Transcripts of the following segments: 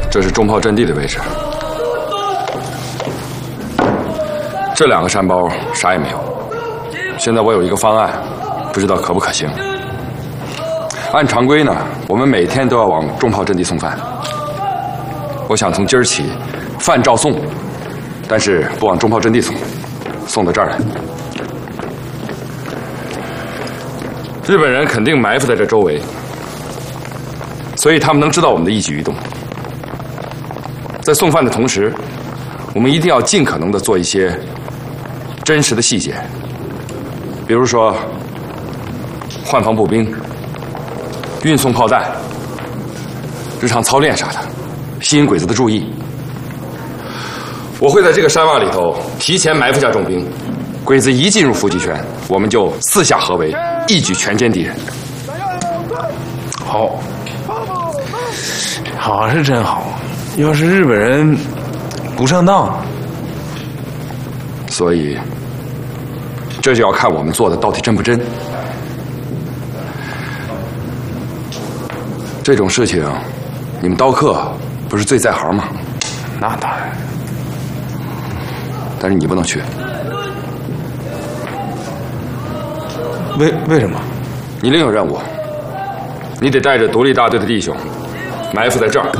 这是重炮阵地的位置。这2个山包啥也没有。现在我有一个方案，不知道可不可行。按常规呢，我们每天都要往重炮阵地送饭。我想从今儿起，饭照送，但是不往重炮阵地送，送到这儿来。日本人肯定埋伏在这周围，所以他们能知道我们的一举一动。在送饭的同时，我们一定要尽可能的做一些真实的细节，比如说换防步兵、运送炮弹、日常操练啥的，吸引鬼子的注意。我会在这个山洼里头提前埋伏下重兵，鬼子一进入伏击圈，我们就四下合围，一举全歼敌人。 好，好是真好。要是日本人不上当， 所以这就要看我们做的到底真不真。这种事情，你们刀客不是最在行吗？ 那当然。 但是你不能去。 为什么？ 你另有任务，你得带着独立大队的弟兄埋伏在这儿。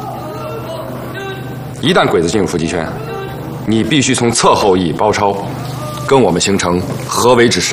一旦鬼子进入伏击圈，你必须从侧后翼包抄，跟我们形成合围之势。